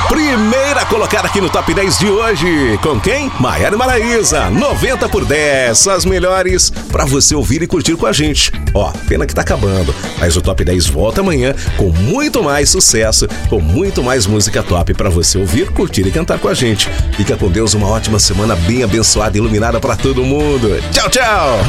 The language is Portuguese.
Primeira colocada aqui no Top 10 de hoje. Com quem? Maiara e Maraísa. 90 por 10. As melhores pra você ouvir e curtir com a gente. Ó, pena que tá acabando. Mas o Top 10 volta amanhã com muito mais sucesso, com muito mais música top pra você ouvir, curtir e cantar com a gente. Fica com Deus, uma ótima semana bem abençoada e iluminada pra todo mundo. Tchau, tchau.